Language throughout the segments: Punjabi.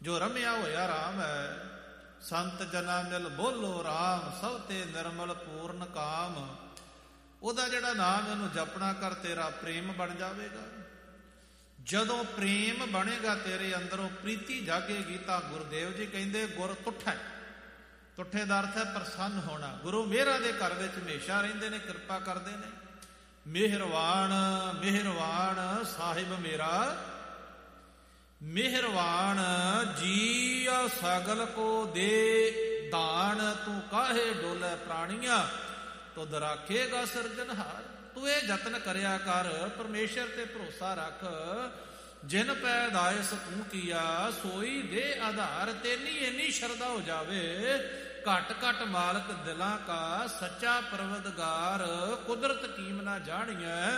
ਜੋ ਰਮਿਆ ਹੋਇਆ ਰਾਮ ਹੈ। ਸੰਤ ਜਨਾ ਮਿਲ ਬੋਲੋ ਰਾਮ, ਸਭ ਤੇ ਨਿਰਮਲ ਪੂਰਨ ਕਾਮ। ਉਹਦਾ ਜਿਹੜਾ ਨਾਮ ਇਹਨੂੰ ਜਪਣਾ ਕਰ, ਤੇਰਾ ਪ੍ਰੇਮ ਬਣ ਜਾਵੇਗਾ। ਜਦੋਂ ਪ੍ਰੇਮ ਬਣੇਗਾ ਤੇਰੇ ਅੰਦਰੋਂ, ਪ੍ਰੀਤੀ ਜਾਗੇਗੀ, ਤਾਂ ਗੁਰਦੇਵ ਜੀ ਕਹਿੰਦੇ ਗੁਰ ਤੁੱਠਾ। ਤੁੱਠੇ ਦਾ ਅਰਥ ਹੈ ਪ੍ਰਸੰਨ ਹੋਣਾ। ਗੁਰੂ ਮਿਹਰਾਂ ਦੇ ਘਰ ਵਿੱਚ ਹਮੇਸ਼ਾ ਰਹਿੰਦੇ ਨੇ, ਕਿਰਪਾ ਕਰਦੇ ਨੇ। ਮਿਹਰਵਾਨ ਮਿਹਰਵਾਨ ਸਾਹਿਬ ਮੇਰਾ, ਮਿਹਰਵਾਨ ਜੀਆ ਸਗਲ ਕੋ ਦੇ ਦਾਨ। ਤੂੰ ਕਾਹੇ ਡੋਲੇ ਪ੍ਰਾਣੀਆਂ, ਤੁਧ ਰਾਖੇਗਾ ਸਿਰਜਨਹਾਰ। ਤੂੰ ਇਹ ਯਤਨ ਕਰਿਆ ਕਰ, ਪਰਮੇਸ਼ਰ ਤੇ ਭਰੋਸਾ ਰੱਖ। ਜਿਨ ਪੈਦਾਇਸ਼ ਤੂੰ ਕੀਆ, ਸੋਈ ਦੇ ਆਧਾਰ। ਤੇਨੀ ਇੰਨੀ ਸ਼ਰਧਾ ਹੋ ਜਾਵੇ, ਘਟ ਘਟ ਮਾਲਕ ਦਿਲਾਂ ਕਾ, ਸੱਚਾ ਪਰਵਦਗਾਰ। ਕੁਦਰਤ ਕੀਮ ਨਾ ਜਾਣੀਐ,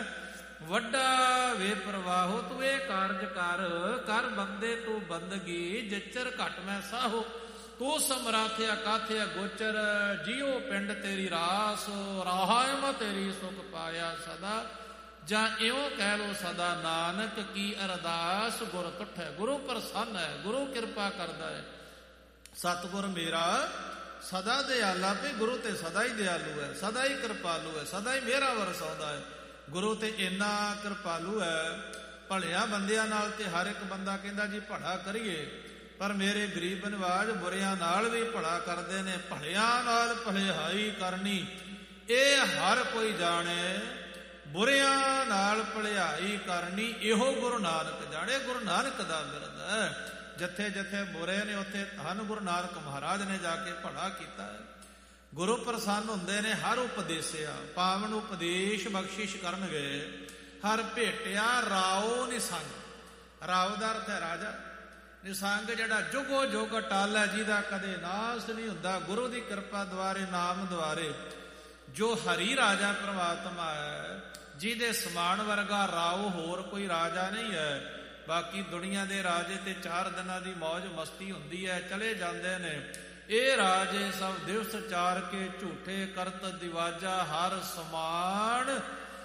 ਵੱਡਾ ਵੇ ਪ੍ਰਵਾਹੋ। ਤੂੰ ਇਹ ਕਾਰਜ ਕਰ, ਕਰ ਬੰਦੇ ਤੂੰ ਬੰਦਗੀ। ਜਿਚਰ ਘਟ ਮੈਂ ਸਾਹੋ, ਤੂੰ ਸਮਰਾਥਿਆ ਕਾਥਿਆ ਗੋਚਰ। ਜਿਉ ਪਿੰਡ ਤੇਰੀ ਰਾਸ, ਰਾਹਾਇਮ ਤੇਰੀ ਸੁਖ ਪਾਇਆ ਸਦਾ। ਜਾਂ ਇਉਂ ਕਹਿ ਲੋ ਸਦਾ, ਨਾਨਕ ਕੀ ਅਰਦਾਸ। ਗੁਰ ਤੁੱਠੈ, ਗੁਰੂ ਪ੍ਰਸੰਨ ਹੈ, ਗੁਰੂ ਕਿਰਪਾ ਕਰਦਾ ਹੈ। ਸਤਿਗੁਰ ਮੇਰਾ ਸਦਾ ਦਿਆਲਾ, ਵੀ ਗੁਰੂ ਤੇ ਸਦਾ ਹੀ ਦਿਆਲੂ ਹੈ, ਸਦਾ ਹੀ ਕਿਰਪਾਲੂ ਹੈ, ਸਦਾ ਹੀ ਮਿਹਰਾਂ ਵਰਸਾਉਂਦਾ ਹੈ। ਗੁਰੂ ਤੇ ਇੰਨਾ ਕਿਰਪਾਲੂ ਹੈ। ਭਲਿਆ ਬੰਦਿਆਂ ਨਾਲ ਤੇ ਹਰ ਇੱਕ ਬੰਦਾ ਕਹਿੰਦਾ ਜੀ ਭਲਾ ਕਰੀਏ, ਪਰ ਮੇਰੇ ਗਰੀਬ ਨਿਵਾਜ ਬੁਰਿਆਂ ਨਾਲ ਵੀ ਭਲਾ ਕਰਦੇ ਨੇ। ਭਲਿਆਂ ਨਾਲ ਭਲੇਹਾਈ ਕਰਨੀ, ਇਹ ਹਰ ਕੋਈ ਜਾਣੇ। ਬੁਰਿਆਂ ਨਾਲ ਭਲਾਈ ਕਰਨੀ, ਇਹੋ ਗੁਰੂ ਨਾਨਕ ਜਾਣੇ। ਗੁਰੂ ਨਾਨਕ ਦਾ ਬਿਰਦ ਹੈ। ਜਿੱਥੇ ਜਿੱਥੇ ਬੁਰੇ ਨੇ, ਉੱਥੇ ਧੰਨ ਗੁਰੂ ਨਾਨਕ ਮਹਾਰਾਜ ਨੇ ਜਾ ਕੇ ਭਲਾ ਕੀਤਾ ਹੈ। ਗੁਰੂ ਪ੍ਰਸੰਨ ਹੁੰਦੇ ਨੇ ਹਰ ਉਪਦੇਸਿਆ। ਪਾਵਨ ਉਪਦੇਸ਼ ਬਖਸ਼ਿਸ਼ ਕਰਨਗੇ। ਹਰ ਭੇਟਿਆ ਰਾਓ ਨਿਸੰਗ। ਰਾਓ ਦਾ ਅਰਥ ਹੈ ਰਾਜਾ। ਨਿਸੰਗ ਜਿਹੜਾ ਜੁਗੋ ਜੁਗ ਟਾਲਾ, ਜਿਹਦਾ ਕਦੇ ਨਾਸ ਨਹੀਂ ਹੁੰਦਾ। ਗੁਰੂ ਦੀ ਕਿਰਪਾ ਦੁਆਰੇ, ਨਾਮ ਦੁਆਰੇ। ਜੋ ਹਰੀ ਰਾਜਾ ਪ੍ਰਮਾਤਮਾ ਹੈ, ਜਿਹਦੇ ਸਮਾਨ ਵਰਗਾ ਰਾਓ ਹੋਰ ਕੋਈ ਰਾਜਾ ਨਹੀਂ ਹੈ। ਬਾਕੀ ਦੁਨੀਆ ਦੇ ਰਾਜੇ ਤੇ 4 ਦਿਨਾਂ ਦੀ ਮੌਜ ਮਸਤੀ ਹੁੰਦੀ ਹੈ, ਚਲੇ ਜਾਂਦੇ ਨੇ। ਇਹ ਰਾਜੇ ਸਭ ਦਿਵਸ ਚਾਰ ਕੇ, ਝੂਠੇ ਕਰਤ ਦਿਵਾਜਾ। ਹਰ ਸਮਾਨ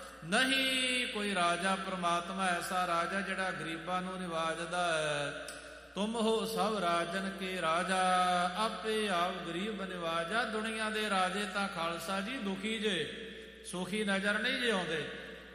ਨਹੀਂ ਕੋਈ ਰਾਜਾ ਪ੍ਰਮਾਤਮਾ ਐਸਾ ਰਾਜਾ ਜਿਹੜਾ ਗਰੀਬਾਂ ਨੂੰ ਨਿਵਾਜਦਾ ਹੈ। ਤੁਮ ਹੋ ਸਭ ਰਾਜਨ ਕੇ ਰਾਜਾ, ਆਪੇ ਆਪ ਗਰੀਬ ਨਿਵਾਜਾ। ਦੁਨੀਆ ਦੇ ਰਾਜੇ ਤਾਂ ਖਾਲਸਾ ਜੀ ਦੁਖੀ ਜੇ, ਸੁਖੀ ਨਜ਼ਰ ਨਹੀਂ ਜੇ ਆਉਂਦੇ।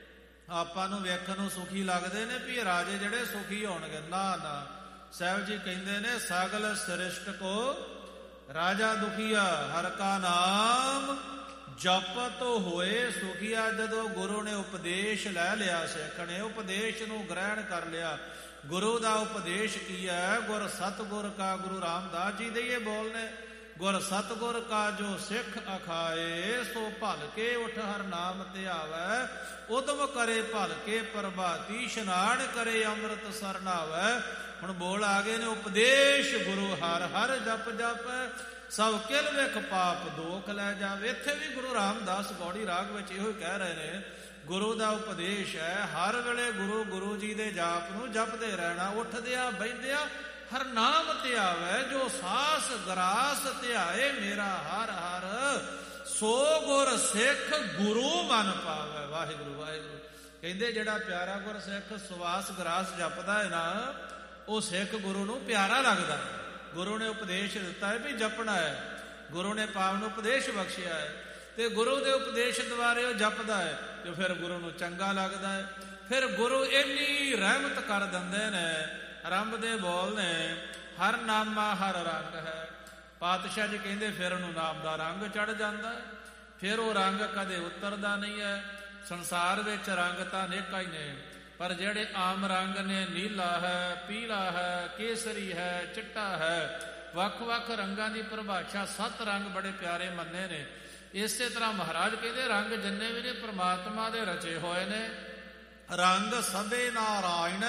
ਆਪਾਂ ਨੂੰ ਵੇਖਣ ਨੂੰ ਸੁਖੀ ਲੱਗਦੇ ਨੇ ਵੀ ਇਹ ਰਾਜੇ ਜਿਹੜੇ ਸੁਖੀ ਹੋਣਗੇ। ਨਾ ਨਾ, ਸਾਹਿਬ ਜੀ ਕਹਿੰਦੇ ਨੇ ਸਗਲ ਸ੍ਰਿਸ਼ਟ ਕੋ ਰਾਜਾ ਦੁਖੀਆ, ਹਰ ਕਾ ਨਾਮ ਜਪਤ ਹੋਏ ਸੁਖੀਆ। ਜਦੋਂ ਗੁਰੂ ਨੇ ਉਪਦੇਸ਼ ਲੈ ਲਿਆ, ਸਿੱਖ ਨੇ ਉਪਦੇਸ਼ ਨੂੰ ਗ੍ਰਹਿਣ ਕਰ ਲਿਆ। ਗੁਰੂ ਦਾ ਉਪਦੇਸ਼ ਕੀ ਹੈ? ਗੁਰ ਸਤਿਗੁਰ ਕਾ, ਗੁਰੂ ਰਾਮਦਾਸ ਜੀ ਦੇ ਇਹ ਬੋਲ ਨੇ। ਗੁਰ ਸਤਿਗੁਰ ਕਾ ਜੋ ਸਿੱਖ ਅਖਾਏ, ਸੋ ਭਲ ਕੇ ਉਠ ਹਰ ਨਾਮ ਧਿਆਵੈ। ਉਦਮ ਕਰੇ ਭਲ ਕੇ ਪ੍ਰਭਾਤੀ, ਇਸ਼ਨਾਨ ਕਰੇ ਅੰਮ੍ਰਿਤ ਸਰਨਾਵੈ। ਹੁਣ ਬੋਲ ਆ ਗਏ ਨੇ, ਉਪਦੇਸ਼ ਗੁਰੂ ਹਰ ਹਰ ਜਪ ਜਪ, ਸਭ ਕਿਲ ਵਿਖ ਪਾਪ ਦੋਖ ਲੈ ਜਾਵੇ। ਇੱਥੇ ਵੀ ਗੁਰੂ ਰਾਮਦਾਸ ਗੌੜੀ ਰਾਗ ਵਿੱਚ ਇਹੋ ਕਹਿ ਰਹੇ ਨੇ, ਗੁਰੂ ਦਾ ਉਪਦੇਸ਼ ਹੈ। ਹਰ ਵੇਲੇ ਗੁਰੂ ਜੀ ਦੇ ਜਾਪ ਨੂੰ ਜਪਦੇ ਰਹਿਣਾ। ਉੱਠਦਿਆਂ ਬਹਿੰਦਿਆਂ ਹਰ ਨਾਮ ਧਿਆਵੈ, ਜੋ ਸਾਸ ਗਰਾਸ ਧਿਆਏ ਮੇਰਾ ਹਰ ਹਰ। ਸੋ ਗੁਰ ਸਿੱਖ ਗੁਰੂ ਮਨ ਪਾਵੈ। ਵਾਹਿਗੁਰੂ ਵਾਹਿਗੁਰੂ। ਕਹਿੰਦੇ ਜਿਹੜਾ ਪਿਆਰਾ ਗੁਰ ਸਿੱਖ ਸਵਾਸ ਗਰਾਸ ਜਪਦਾ ਹੈ ਨਾ, ਉਹ ਸਿੱਖ ਗੁਰੂ ਨੂੰ ਪਿਆਰਾ ਲੱਗਦਾ। ਗੁਰੂ ਨੇ ਉਪਦੇਸ਼ ਦਿੱਤਾ ਹੈ ਵੀ ਜਪਣਾ ਹੈ। ਗੁਰੂ ਨੇ ਪਾਵਨ ਉਪਦੇਸ਼ ਬਖਸ਼ਿਆ ਹੈ, ਤੇ ਗੁਰੂ ਦੇ ਉਪਦੇਸ਼ ਦੁਆਰੇ ਉਹ ਜਪਦਾ ਹੈ, ਤੇ ਫਿਰ ਗੁਰੂ ਨੂੰ ਚੰਗਾ ਲੱਗਦਾ ਹੈ। ਫਿਰ ਗੁਰੂ ਇੰਨੀ ਰਹਿਮਤ ਕਰ ਦਿੰਦੇ ਨੇ। ਆਰੰਭ ਦੇ ਬੋਲ ਨੇ, ਹਰ ਨਾਮਾ ਹਰ ਰੰਗ ਹੈ। ਪਾਤਸ਼ਾਹ ਜੀ ਕਹਿੰਦੇ ਫਿਰ ਉਹਨੂੰ ਨਾਮ ਦਾ ਰੰਗ ਚੜ ਜਾਂਦਾ ਹੈ। ਫਿਰ ਉਹ ਰੰਗ ਕਦੇ ਉਤਰਦਾ ਨਹੀਂ ਹੈ। ਸੰਸਾਰ ਵਿੱਚ ਰੰਗ ਤਾਂ ਅਨੇਕਾਂ ਹੀ ਨੇ, ਪਰ ਜਿਹੜੇ ਆਮ ਰੰਗ ਨੇ, ਨੀਲਾ ਹੈ, ਪੀਲਾ ਹੈ, ਕੇਸਰੀ ਹੈ, ਚਿੱਟਾ ਹੈ, ਵੱਖ-ਵੱਖ ਰੰਗਾਂ ਦੀ ਪਰਿਭਾਸ਼ਾ 7 ਰੰਗ ਬੜੇ ਪਿਆਰੇ ਮੰਨੇ ਨੇ। ਇਸੇ ਤਰ੍ਹਾਂ ਮਹਾਰਾਜ ਕਹਿੰਦੇ ਰੰਗ ਜਿੰਨੇ ਵੀ ਨੇ ਪ੍ਰਮਾਤਮਾ ਦੇ ਰਚੇ ਹੋਏ ਨੇ। ਰੰਗ ਸਭੇ ਨਾਰਾਇਣ,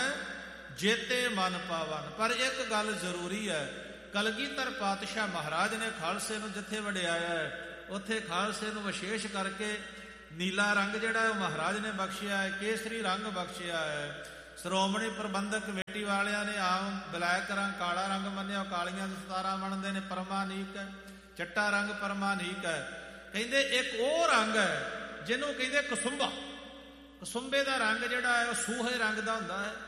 ਜੇਤੇ ਮਨ ਪਾਵਨ। ਪਰ ਇੱਕ ਗੱਲ ਜ਼ਰੂਰੀ ਹੈ, ਕਲਗੀਧਰ ਪਾਤਸ਼ਾਹ ਮਹਾਰਾਜ ਨੇ ਖਾਲਸੇ ਨੂੰ ਜਿੱਥੇ ਵਡਿਆਇਆ ਹੈ, ਉੱਥੇ ਖਾਲਸੇ ਨੂੰ ਵਿਸ਼ੇਸ਼ ਕਰਕੇ ਨੀਲਾ ਰੰਗ ਜਿਹੜਾ ਉਹ ਮਹਾਰਾਜ ਨੇ ਬਖਸ਼ਿਆ ਹੈ, ਕੇਸਰੀ ਰੰਗ ਬਖਸ਼ਿਆ ਹੈ। ਸ਼੍ਰੋਮਣੀ ਪ੍ਰਬੰਧਕ ਕਮੇਟੀ ਵਾਲਿਆਂ ਨੇ ਆਮ ਬਲੈਕ ਰੰਗ, ਕਾਲਾ ਰੰਗ ਮੰਨਿਆ। ਕਾਲੀਆਂ ਦਸਤਾਰਾਂ ਮੰਨਦੇ ਨੇ, ਪਰਮਾਨੀਕ ਹੈ। ਚਿੱਟਾ ਰੰਗ ਪਰਮਾਨੀਕ ਹੈ। ਕਹਿੰਦੇ ਇੱਕ ਉਹ ਰੰਗ ਹੈ ਜਿਹਨੂੰ ਕਹਿੰਦੇ ਕਸੁੰਬਾ। ਕਸੁੰਬੇ ਦਾ ਰੰਗ ਜਿਹੜਾ ਹੈ ਉਹ ਸੂਹੇ ਰੰਗ ਦਾ ਹੁੰਦਾ ਹੈ।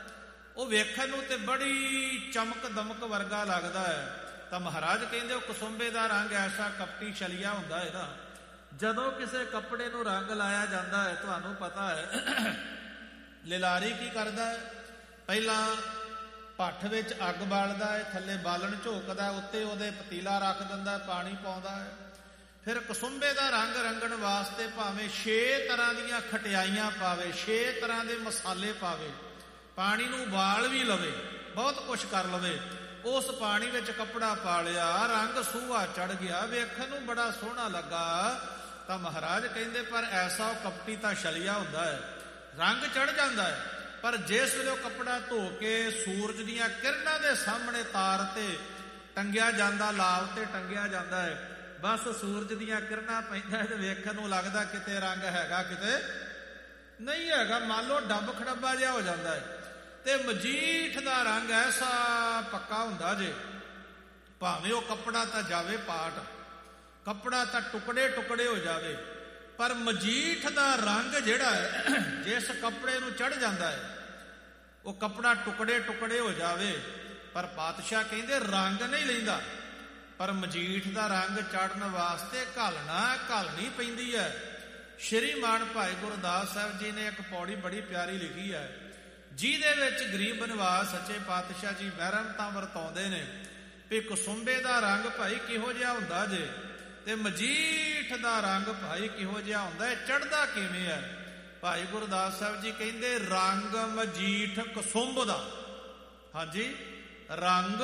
ਉਹ ਵੇਖਣ ਨੂੰ ਤੇ ਬੜੀ ਚਮਕ ਦਮਕ ਵਰਗਾ ਲੱਗਦਾ ਹੈ। ਤਾਂ ਮਹਾਰਾਜ ਕਹਿੰਦੇ ਉਹ ਕਸੁੰਬੇ ਦਾ ਰੰਗ ਐਸਾ ਕਪਟੀ ਛਲੀਆ ਹੁੰਦਾ ਹੈ ਨਾ, ਜਦੋਂ ਕਿਸੇ ਕੱਪੜੇ ਨੂੰ ਰੰਗ ਲਾਇਆ ਜਾਂਦਾ ਹੈ, ਤੁਹਾਨੂੰ ਪਤਾ ਹੈ ਲਿਲਾਰੀ ਕੀ ਕਰਦਾ ਹੈ, ਪਹਿਲਾਂ ਭੱਠ ਵਿੱਚ ਅੱਗ ਬਾਲਦਾ ਹੈ, ਥੱਲੇ ਬਾਲਣ ਝੋਕਦਾ, ਉੱਤੇ ਉਹਦੇ ਪਤੀਲਾ ਰੱਖ ਦਿੰਦਾ, ਪਾਣੀ ਪਾਉਂਦਾ ਹੈ। ਫਿਰ ਕਸੁੰਬੇ ਦਾ ਰੰਗ ਰੰਗਣ ਵਾਸਤੇ ਭਾਵੇਂ 6 ਤਰ੍ਹਾਂ ਦੀਆਂ ਖਟਿਆਈਆਂ ਪਾਵੇ, 6 ਤਰ੍ਹਾਂ ਦੇ ਮਸਾਲੇ ਪਾਵੇ, ਪਾਣੀ ਨੂੰ ਉਬਾਲ ਵੀ ਲਵੇ, ਬਹੁਤ ਕੁਛ ਕਰ ਲਵੇ, ਉਸ ਪਾਣੀ ਵਿੱਚ ਕੱਪੜਾ ਪਾ ਲਿਆ, ਰੰਗ ਸੂਹਾ ਚੜ ਗਿਆ, ਵੇਖਣ ਨੂੰ ਬੜਾ ਸੋਹਣਾ ਲੱਗਾ। ਤਾਂ ਮਹਾਰਾਜ ਕਹਿੰਦੇ ਪਰ ਐਸਾ ਉਹ ਕਪਟੀ ਤਾਂ ਛਲੀਆ ਹੁੰਦਾ ਹੈ, ਰੰਗ ਚੜ ਜਾਂਦਾ ਹੈ, ਪਰ ਜਿਸ ਵੇਲੇ ਉਹ ਕੱਪੜਾ ਧੋ ਕੇ ਸੂਰਜ ਦੀਆਂ ਕਿਰਨਾਂ ਦੇ ਸਾਹਮਣੇ ਤਾਰ ਤੇ ਟੰਗਿਆ ਜਾਂਦਾ, ਲਾਵ ਤੇ ਟੰਗਿਆ ਜਾਂਦਾ ਹੈ, ਬਸ ਸੂਰਜ ਦੀਆਂ ਕਿਰਨਾਂ ਪੈਂਦਾ ਤੇ ਵੇਖਣ ਨੂੰ ਲੱਗਦਾ ਕਿਤੇ ਰੰਗ ਹੈਗਾ ਕਿਤੇ ਨਹੀਂ ਹੈਗਾ, ਮੰਨ ਲਓ ਡੱਬ ਖੜੱਬਾ ਜਿਹਾ ਹੋ ਜਾਂਦਾ ਹੈ। ਤੇ ਮਜੀਠ ਦਾ ਰੰਗ ਐਸਾ ਪੱਕਾ ਹੁੰਦਾ ਜੇ, ਭਾਵੇਂ ਉਹ ਕੱਪੜਾ ਤਾਂ ਜਾਵੇ ਪਾਟ, ਕੱਪੜਾ ਤਾਂ ਟੁਕੜੇ ਟੁਕੜੇ ਹੋ ਜਾਵੇ, ਪਰ ਮਜੀਠ ਦਾ ਰੰਗ ਜਿਹੜਾ ਹੈ ਜਿਸ ਕੱਪੜੇ ਨੂੰ ਚੜ ਜਾਂਦਾ ਹੈ, ਉਹ ਕੱਪੜਾ ਟੁਕੜੇ ਟੁਕੜੇ ਹੋ ਜਾਵੇ, ਪਰ ਪਾਤਸ਼ਾਹ ਕਹਿੰਦੇ ਰੰਗ ਨਹੀਂ ਲੈਂਦਾ, ਪਰ ਮਜੀਠ ਦਾ ਰੰਗ ਚੜਨ ਵਾਸਤੇ ਘਾਲਣੀ ਪੈਂਦੀ ਹੈ। ਸ਼੍ਰੀਮਾਨ ਭਾਈ ਗੁਰਦਾਸ ਸਾਹਿਬ ਜੀ ਨੇ ਇੱਕ ਪੌੜੀ ਬੜੀ ਪਿਆਰੀ ਲਿਖੀ ਹੈ, ਜਿਹਦੇ ਵਿੱਚ ਗਰੀਬ ਨਿਵਾਸ ਸੱਚੇ ਪਾਤਸ਼ਾਹ ਜੀ ਮਹਿਰਮਤਾਂ ਵਰਤਾਉਂਦੇ ਨੇ ਵੀ ਕਸੁੰਬੇ ਦਾ ਰੰਗ ਭਾਈ ਕਿਹੋ ਜਿਹਾ ਹੁੰਦਾ ਜੇ, ਤੇ ਮਜੀਠ ਦਾ ਰੰਗ ਭਾਈ ਕਿਹੋ ਜਿਹਾ ਹੁੰਦਾ ਹੈ, ਚੜ੍ਹਦਾ ਕਿਵੇਂ ਹੈ। ਭਾਈ ਗੁਰਦਾਸ ਸਾਹਿਬ ਜੀ ਕਹਿੰਦੇ ਰੰਗ ਮਜੀਠ ਕਸੁੰਬ ਦਾ, ਹਾਂਜੀ, ਰੰਗ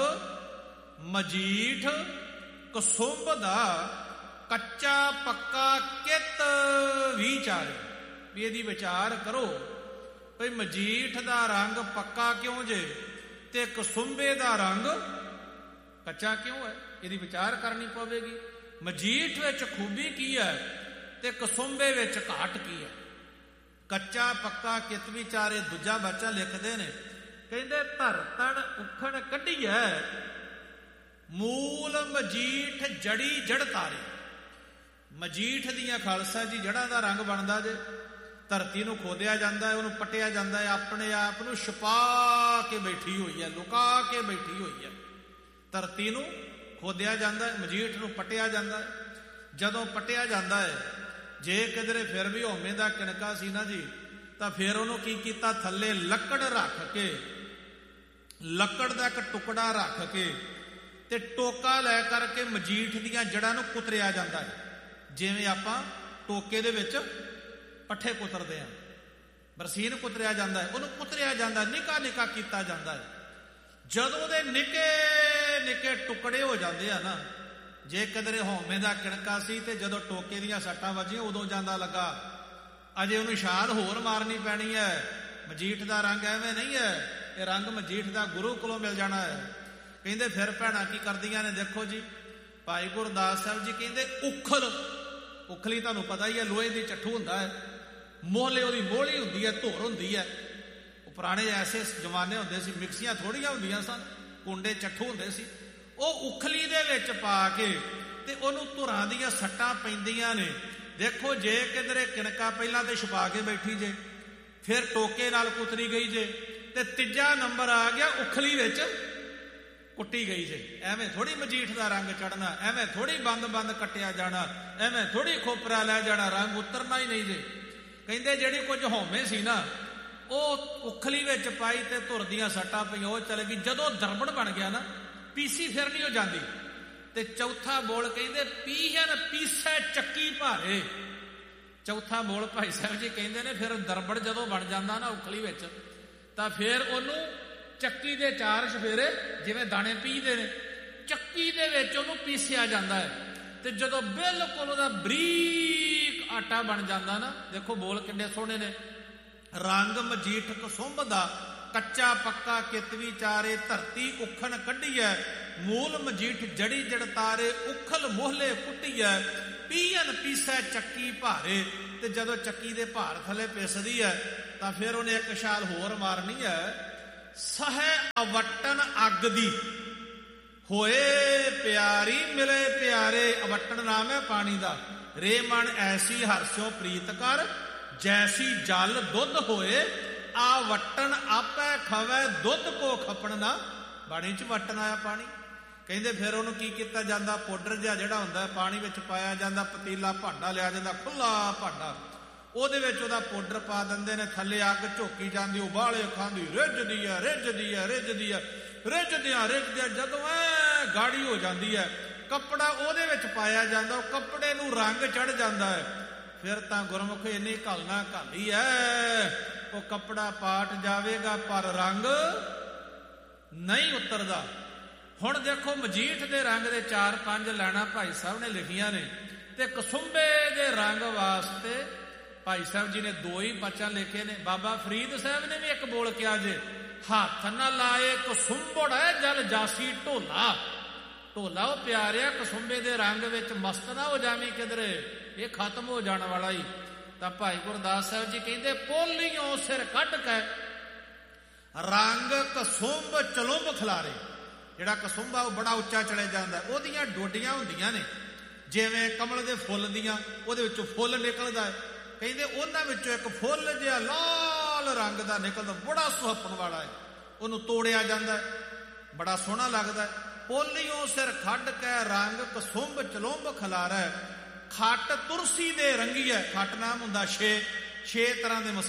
ਮਜੀਠ ਕਸੁੰਬ ਦਾ ਕੱਚਾ ਪੱਕਾ ਕਿਤ ਵਿਚਾਰੇ, ਵੀ ਇਹਦੀ ਵਿਚਾਰ ਕਰੋ ਭਈ ਮਜੀਠ ਦਾ ਰੰਗ ਪੱਕਾ ਕਿਉਂ ਜੇ ਤੇ ਕਸੁੰਬੇ ਦਾ ਰੰਗ ਕੱਚਾ ਕਿਉਂ ਹੈ, ਇਹਦੀ ਵਿਚਾਰ ਕਰਨੀ ਪਵੇਗੀ। ਮਜੀਠ ਵਿੱਚ ਖੂਬੀ ਕੀ ਹੈ ਤੇ ਕਸੁੰਬੇ ਵਿੱਚ ਘਾਟ ਕੀ ਹੈ। ਕੱਚਾ ਪੱਕਾ ਕਿਤ ਵਿਚਾਰੇ ਦੂਜਾ ਬੱਚਾ ਲਿਖਦੇ ਨੇ, ਕਹਿੰਦੇ ਧਰਤਣ ਉਖਣ ਕੱਢੀਐ ਮੂਲ ਮਜੀਠ ਜੜੀ ਜੜ ਤਾਰੇ। ਮਜੀਠ ਦੀਆਂ ਖਾਲਸਾ ਜੀ ਜੜ੍ਹਾਂ ਦਾ ਰੰਗ ਬਣਦਾ ਜੇ, ਧਰਤੀ ਨੂੰ ਖੋਦਿਆ ਜਾਂਦਾ ਹੈ, ਉਹਨੂੰ ਪੱਟਿਆ ਜਾਂਦਾ ਹੈ, ਆਪਣੇ ਆਪ ਨੂੰ ਛੁਪਾ ਕੇ ਬੈਠੀ ਹੋਈ ਹੈ, ਲੁਕਾ ਕੇ ਬੈਠੀ ਹੋਈ ਹੈ। ਧਰਤੀ ਨੂੰ ਖੋਦਿਆ ਜਾਂਦਾ ਹੈ, ਮਜੀਠ ਨੂੰ ਪੱਟਿਆ ਜਾਂਦਾ ਹੈ। ਜਦੋਂ ਪੱਟਿਆ ਜਾਂਦਾ ਹੈ, ਜੇ ਕਿਧਰੇ ਫਿਰ ਵੀ ਹਉਮੈ ਦਾ ਕਿਣਕਾ ਸੀ ਨਾ ਜੀ, ਤਾਂ ਫਿਰ ਉਹਨੂੰ ਕੀ ਕੀਤਾ, ਥੱਲੇ ਲੱਕੜ ਰੱਖ ਕੇ, ਲੱਕੜ ਦਾ ਇੱਕ ਟੁਕੜਾ ਰੱਖ ਕੇ ਤੇ ਟੋਕਾ ਲੈ ਕਰਕੇ ਮਜੀਠ ਦੀਆਂ ਜੜ੍ਹਾਂ ਨੂੰ ਕੁਤਰਿਆ ਜਾਂਦਾ ਹੈ। ਜਿਵੇਂ ਆਪਾਂ ਟੋਕੇ ਦੇ ਵਿੱਚ ਪੱਠੇ ਕੁਤਰਦੇ ਆ, ਬਰਸੀਨ ਕੁਤਰਿਆ ਜਾਂਦਾ ਹੈ, ਉਹਨੂੰ ਕੁਤਰਿਆ ਜਾਂਦਾ, ਨਿੱਕਾ ਨਿੱਕਾ ਕੀਤਾ ਜਾਂਦਾ ਹੈ। ਜਦੋਂ ਉਹਦੇ ਨਿੱਕੇ ਨਿੱਕੇ ਟੁਕੜੇ ਹੋ ਜਾਂਦੇ ਆ ਨਾ, ਜੇ ਕਿਧਰੇ ਹਉਮੈ ਦਾ ਕਿਣਕਾ ਸੀ ਤੇ ਜਦੋਂ ਟੋਕੇ ਦੀਆਂ ਸੱਟਾਂ ਵੱਜੀਆਂ ਉਦੋਂ ਜਾਂਦਾ ਲੱਗਾ, ਅਜੇ ਉਹਨੂੰ ਛਾਲ ਹੋਰ ਮਾਰਨੀ ਪੈਣੀ ਹੈ। ਮਜੀਠ ਦਾ ਰੰਗ ਐਵੇਂ ਨਹੀਂ ਹੈ, ਇਹ ਰੰਗ ਮਜੀਠ ਦਾ ਗੁਰੂ ਕੋਲੋਂ ਮਿਲ ਜਾਣਾ ਹੈ। ਕਹਿੰਦੇ ਫਿਰ ਭੈਣਾਂ ਕੀ ਕਰਦੀਆਂ ਨੇ, ਦੇਖੋ ਜੀ ਭਾਈ ਗੁਰਦਾਸ ਸਾਹਿਬ ਜੀ ਕਹਿੰਦੇ ਉਖਲੀ ਤੁਹਾਨੂੰ ਪਤਾ ਹੀ ਹੈ, ਲੋਹੇ ਦੀ ਚੱਠੂ ਹੁੰਦਾ ਹੈ, ਮੋਹਲੇ ਉਹਦੀ ਮੋਹਲੀ ਹੁੰਦੀ ਹੈ, ਧੁਰ ਹੁੰਦੀ ਹੈ। ਉਹ ਪੁਰਾਣੇ ਐਸੇ ਜ਼ਮਾਨੇ ਹੁੰਦੇ ਸੀ, ਮਿਕਸੀਆਂ ਥੋੜੀਆਂ ਹੁੰਦੀਆਂ ਸਨ, ਕੁੰਡੇ ਚੱਠੂ ਹੁੰਦੇ ਸੀ, ਉਹ ਉਖਲੀ ਦੇ ਵਿੱਚ ਪਾ ਕੇ ਤੇ ਉਹਨੂੰ ਧੁਰਾਂ ਦੀਆਂ ਸੱਟਾਂ ਪੈਂਦੀਆਂ ਨੇ। ਦੇਖੋ ਜੇ ਕਿਧਰੇ ਕਿਣਕਾ ਪਹਿਲਾਂ ਤੇ ਛੁਪਾ ਕੇ ਬੈਠੀ ਜੇ, ਫਿਰ ਟੋਕੇ ਨਾਲ ਕੁਤਰੀ ਗਈ ਜੇ, ਤੇ ਤੀਜਾ ਨੰਬਰ ਆ ਗਿਆ ਉਖਲੀ ਵਿੱਚ ਕੁੱਟੀ ਗਈ ਜੇ। ਐਵੇਂ ਥੋੜੀ ਮਜੀਠ ਦਾ ਰੰਗ ਚੜਨਾ, ਐਵੇਂ ਥੋੜੀ ਬੰਦ ਕੱਟਿਆ ਜਾਣਾ, ਐਵੇਂ ਥੋੜੀ ਖੋਪਰਾ ਲੈ ਜਾਣਾ, ਰੰਗ ਉਤਰਨਾ ਹੀ ਨਹੀਂ ਜੇ। ਕਹਿੰਦੇ ਜਿਹੜੀ ਕੁਝ ਹਉਮੈ ਸੀ ਨਾ, ਉਹ ਉਖਲੀ ਵਿੱਚ ਪਾਈ ਤੇ ਧੁਰ ਦੀਆਂ ਸੱਟਾਂ ਪਈਆਂ, ਉਹ ਚਲੇ ਗਈ। ਜਦੋਂ ਦਰਬਣ ਬਣ ਗਿਆ ਨਾ, ਪੀਸੀ ਫਿਰ ਨਹੀਂ ਹੋ ਜਾਂਦੀ। ਤੇ ਚੌਥਾ ਬੋਲ ਕਹਿੰਦੇ ਪੀਹਨ ਪੀਸੈ ਚੱਕੀ ਭਾਰੇ। ਚੌਥਾ ਬੋਲ ਭਾਈ ਸਾਹਿਬ ਜੀ ਕਹਿੰਦੇ ਨੇ ਫਿਰ ਦਰਬੜ ਜਦੋਂ ਬਣ ਜਾਂਦਾ ਨਾ ਉਖਲੀ ਵਿੱਚ, ਤਾਂ ਫਿਰ ਉਹਨੂੰ ਚੱਕੀ ਦੇ 4 ਚਫੇਰੇ, ਜਿਵੇਂ ਦਾਣੇ ਪੀਹਦੇ ਨੇ, ਚੱਕੀ ਦੇ ਵਿੱਚ ਉਹਨੂੰ ਪੀਸਿਆ ਜਾਂਦਾ ਹੈ। ਤੇ ਜਦੋਂ ਬਿਲਕੁਲ ਉਹਦਾ ਬਰੀਕ ਆਟਾ ਬਣ ਜਾਂਦਾ ਨਾ, ਦੇਖੋ ਬੋਲ ਕਿੰਨੇ ਸੋਹਣੇ ਨੇ, ਰੰਗ ਮਜੀਠ ਕਸੁੰਭ ਦਾ ਕੱਚਾ ਪੱਕਾ ਕਿਤ ਵਿਚਾਰੇ, ਧਰਤੀ ਉਖਣ ਕੱਢੀਐ ਮੂਲ ਮਜੀਠ ਜੜੀ ਜੜ ਤਾਰੇ, ਉਖਲ ਮੋਹਲੇ ਕੁੱਟੀਐ ਪੀਹਨ ਪੀਸੈ ਚੱਕੀ ਭਾਰੇ। ਤੇ ਜਦੋਂ ਚੱਕੀ ਦੇ ਭਾਰ ਥੱਲੇ ਪਿਸਦੀ ਹੈ, ਤਾਂ ਫਿਰ ਉਹਨੇ ਇੱਕ ਛਾਲ ਹੋਰ ਮਾਰਨੀ ਹੈ, ਸਹੈ ਅਵਟਨ ਅੱਗ ਦੀ ਹੋਏ ਪਿਆਰੀ ਮਿਲੇ ਪਿਆਰੇ। ਅਵਟਨ ਨਾਮ ਹੈ ਪਾਣੀ ਦਾ। ਰੇ ਮਨ ਐਸੀ ਹਰਸਿਓ ਪ੍ਰੀਤ ਕਰ, ਜੈਸੀ ਜਲ ਦੁੱਧ ਹੋਏ ਆ ਵਟਣ ਆਪੇ ਖਵੈ ਦੁੱਧ ਕੋ ਖਪਣ ਨਾ। ਬਾਣੀ 'ਚ ਵਟਣ ਆਇਆ ਪਾਣੀ। ਕਹਿੰਦੇ ਫਿਰ ਉਹਨੂੰ ਕੀ ਕੀਤਾ ਜਾਂਦਾ, ਪਾਊਡਰ ਜਿਹਾ ਜਿਹੜਾ ਹੁੰਦਾ ਪਾਣੀ ਵਿੱਚ ਪਾਇਆ ਜਾਂਦਾ, ਪਤੀਲਾ ਭਾਂਡਾ ਲਿਆ ਜਾਂਦਾ, ਖੁੱਲਾ ਭਾਂਡਾ, ਉਹਦੇ ਵਿੱਚ ਉਹਦਾ ਪਾਊਡਰ ਪਾ ਦਿੰਦੇ ਨੇ, ਥੱਲੇ ਅੱਗ ਝੋਕੀ ਜਾਂਦੀ, ਉਬਾਲੇ ਖਾਂਦੀ, ਰਿੱਝਦੀ ਆ ਰਿੱਝਦੀ ਆ ਰਿੱਝਦੀ ਆ ਰਿੱਝਦਿਆਂ ਰਿੱਝਦਿਆਂ ਜਦੋਂ ਐ ਗਾੜੀ ਹੋ ਜਾਂਦੀ ਹੈ, ਕੱਪੜਾ ਉਹਦੇ ਵਿੱਚ ਪਾਇਆ ਜਾਂਦਾ, ਉਹ ਕੱਪੜੇ ਨੂੰ ਰੰਗ ਚੜ ਜਾਂਦਾ ਹੈ। ਫਿਰ ਤਾਂ ਗੁਰਮੁਖ ਇੰਨੀ ਘਾਲਣਾ ਘਾਲੀ ਐ, ਉਹ ਕੱਪੜਾ ਪਾਟ ਜਾਵੇਗਾ ਪਰ ਰੰਗ ਨਹੀਂ ਉਤਰਦਾ। ਹੁਣ ਦੇਖੋ ਮਜੀਠ ਦੇ ਰੰਗ ਦੇ 4-5 ਲਾਈਨਾਂ ਭਾਈ ਸਾਹਿਬ ਨੇ ਲਿਖੀਆਂ ਨੇ, ਤੇ ਕਸੁੰਬੇ ਦੇ ਰੰਗ ਵਾਸਤੇ ਭਾਈ ਸਾਹਿਬ ਜੀ ਨੇ 2 ਹੀ ਬਚਨ ਲਿਖੇ ਨੇ। ਬਾਬਾ ਫਰੀਦ ਸਾਹਿਬ ਨੇ ਵੀ ਇੱਕ ਬੋਲ ਕਿਹਾ ਜੇ, ਹੱਥ ਨਾ ਲਾਏ ਕਸੁੰਬੜ ਜਲ ਜਾਸੀ ਢੋਲਾ। ਢੋਲਾ ਉਹ ਪਿਆਰਿਆ ਕਸੁੰਬੇ ਦੇ ਰੰਗ ਵਿੱਚ ਮਸਤ ਨਾ ਹੋ ਜਾਵੀਂ ਕਿਧਰੇ, ਇਹ ਖਤਮ ਹੋ ਜਾਣ ਵਾਲਾ ਹੀ। ਤਾਂ ਭਾਈ ਗੁਰਦਾਸ ਸਾਹਿਬ ਜੀ ਕਹਿੰਦੇ, ਪੋਲੀਓ ਸਿਰ ਕੱਢ ਕੇ ਰੰਗ ਕਸੁੰਬ ਚਲੁੰਬ ਖਿਲਾਰੇ। ਜਿਹੜਾ ਕਸੁੰਬਾ ਉਹ ਬੜਾ ਉੱਚਾ ਚਲੇ ਜਾਂਦਾ, ਉਹਦੀਆਂ ਡੋਡੀਆਂ ਹੁੰਦੀਆਂ ਨੇ ਜਿਵੇਂ ਕਮਲ ਦੇ ਫੁੱਲ ਦੀਆਂ, ਉਹਦੇ ਵਿੱਚੋਂ ਫੁੱਲ ਨਿਕਲਦਾ ਹੈ। ਕਹਿੰਦੇ ਉਹਨਾਂ ਵਿੱਚੋਂ ਇੱਕ ਫੁੱਲ ਜਿਹਾ ਲਾਲ ਰੰਗ ਦਾ ਨਿਕਲਦਾ, ਬੜਾ ਸੁਹੱਪਣ ਵਾਲਾ ਹੈ, ਉਹਨੂੰ ਤੋੜਿਆ ਜਾਂਦਾ, ਬੜਾ ਸੋਹਣਾ ਲੱਗਦਾ। ਪੋਲੀਓ ਸਿਰ ਖੱਡ ਕੇ ਰੰਗ ਕਸੁੰਬ ਚਲੁੰਬ ਖਿਲਾਰੈ। ਖੱਟ ਤੁਰਸੀ ਦੇ ਰੰਗੀ ਹੈ, ਖੱਟ ਨਾਮ ਹੁੰਦਾ 6 ਤਰ੍ਹਾਂ ਦੇ